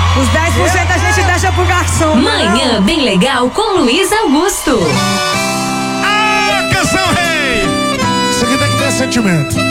Os 10% a gente deixa pro garçom. Manhã bem legal com Luiz Augusto. Ah, canção rei! Isso aqui tem que ter sentimento.